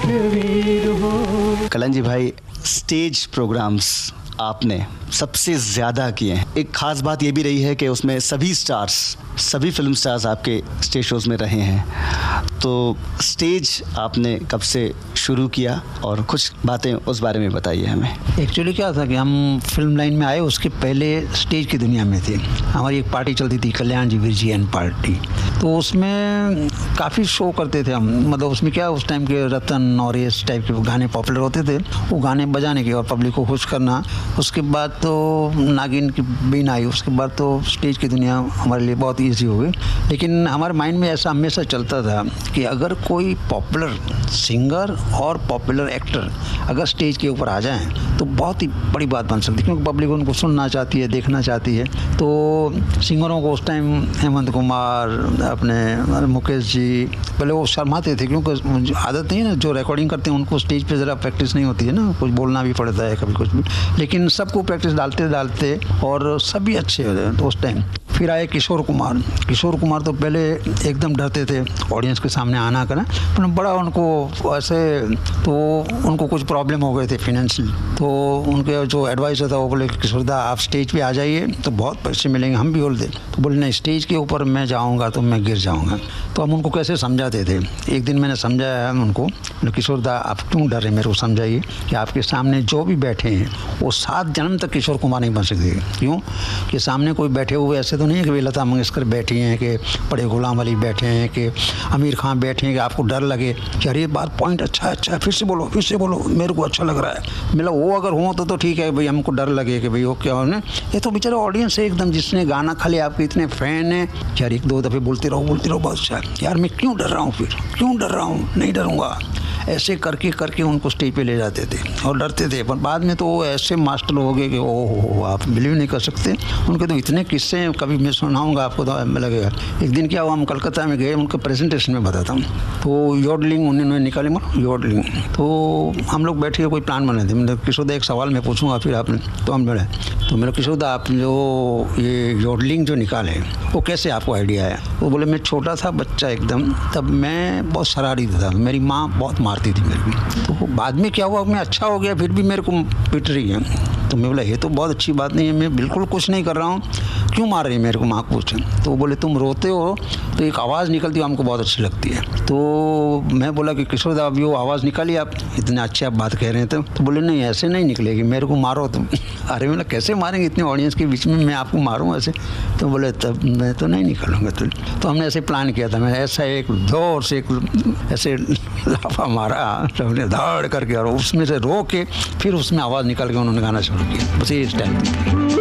वीर हो। कलन जी भाई, stage programmes आपने सबसे ज़्यादा किए हैं। एक ख़ास बात ये भी रही है कि उसमें सभी स्टार्स, सभी फिल्म स्टार्स आपके स्टेज शोज़ में रहे हैं। तो स्टेज आपने कब से शुरू किया और कुछ बातें उस बारे में बताइए हमें। एक्चुअली क्या था कि हम फिल्म लाइन में आए उसके पहले स्टेज की दुनिया में थे। हमारी एक पार्टी चलती थी, कल्याण जी विरजी एंड पार्टी, तो उसमें काफ़ी शो करते थे हम। मतलब उसमें क्या, उस टाइम के रतन और इस टाइप के गाने पॉपुलर होते थे, वो गाने बजाने के और पब्लिक को खुश करना। उसके बाद तो नागिन की बीन आई, उसके बाद तो स्टेज की दुनिया हमारे लिए बहुत ईजी हो गई। लेकिन हमारे माइंड में ऐसा हमेशा चलता था कि अगर कोई पॉपुलर सिंगर और पॉपुलर एक्टर अगर स्टेज के ऊपर आ जाएं तो बहुत ही बड़ी बात बन सकती है, क्योंकि पब्लिक उनको सुनना चाहती है, देखना चाहती है। तो सिंगरों को उस टाइम हेमंत कुमार, अपने मुकेश जी, पहले वो शर्माते थे, क्योंकि आदत नहीं है ना, जो रिकॉर्डिंग करते हैं उनको स्टेज पे ज़रा प्रैक्टिस नहीं होती है ना, कुछ बोलना भी पड़ता है कभी कुछ भी। लेकिन सबको प्रैक्टिस डालते और सभी अच्छे हो गए तो उस टाइम। फिर आए किशोर कुमार। किशोर कुमार तो पहले एकदम डरते थे ऑडियंस के सामने आना करना, पर बड़ा उनको ऐसे, तो उनको कुछ प्रॉब्लम हो गए थे फाइनेंशियल, तो उनके जो एडवाइजर था वो बोले किशोर दा आप स्टेज पे आ जाइए तो बहुत पैसे मिलेंगे। हम भी बोलते, तो बोले नहीं, स्टेज के ऊपर मैं जाऊँगा तो मैं गिर जाऊँगा। तो हम उनको कैसे समझाते थे। एक दिन मैंने समझाया उनको, किशोर दा आप क्यों डर रहे, मेरे को समझाइए कि आपके सामने जो भी बैठे हैं वो 7 जन्म तक किशोर कुमार नहीं बन सकते। क्यों कि सामने कोई बैठे हुए ऐसे तो नहीं है कि लता मंगेशकर बैठी हैं, कि बड़े गुलाम अली बैठे हैं, कि आमिर खान बैठे हैं, कि आपको डर लगे कि अरे बात पॉइंट अच्छा है, फिर से बोलो मेरे को अच्छा लग रहा है। मतलब वो अगर हो तो ठीक है भाई, हमको डर लगे कि भाई वो क्या होने। ये तो बेचारा ऑडियंस है एकदम, जिसने गाना खाली आपके इतने फैन हैं यार, 1-2 दफ़े बोलते रहो बहुत अच्छा यार, मैं क्यों डर रहा हूँ, फिर क्यों डर रहा हूँ, नहीं डरूंगा। ऐसे करके उनको स्टेज पे ले जाते थे और डरते थे। पर बाद में तो वो ऐसे मास्टर हो गए कि ओहो, आप बिलीव नहीं कर सकते। उनके तो इतने किस्से हैं, कभी मैं सुनाऊंगा आपको तो लगेगा। एक दिन क्या हुआ, हम कलकत्ता में गए, उनके प्रेजेंटेशन में बताता हूँ। तो योडलिंग उन्होंने निकाले, योडलिंग, तो हम लोग बैठे कोई प्लान बने थे। मतलब किशोर एक सवाल मैं पूछूंगा फिर आपने, तो हम बोले, तो मेरे किशोर आप जो ये योडलिंग जो निकाले वो कैसे आपको आइडिया आया। वो बोले मैं छोटा था बच्चा एकदम, तब मैं बहुत शरारती था, मेरी माँ बहुत मारती थी मेरे को। तो बाद में क्या हुआ, मैं अच्छा हो गया फिर भी मेरे को पिट रही है। तो मैं बोला ये तो बहुत अच्छी बात नहीं है, मैं बिल्कुल कुछ नहीं कर रहा हूँ, क्यों मार रही है मेरे को, माँ पूछे। तो वो बोले तुम रोते हो तो एक आवाज़ निकलती है हमको बहुत अच्छी लगती है। तो मैं बोला कि किशोर दा अभी वो आवाज़ निकाली, आप इतने अच्छे आप बात कह रहे हैं। तो बोले नहीं ऐसे नहीं निकलेगी, मेरे को मारो तुम। अरे बोला कैसे मारेंगे, इतने ऑडियंस के बीच में मैं आपको मारूँ ऐसे। तो बोले तब मैं तो नहीं निकलूँगा। तो हमने ऐसे प्लान किया था, मैं ऐसा एक जोर से ऐसे लाफा मारा, हमने धाड़ करके और उसमें से रो के फिर उसमें आवाज़ निकल के उन्होंने गाना शुरू किया। बस ये इस टाइम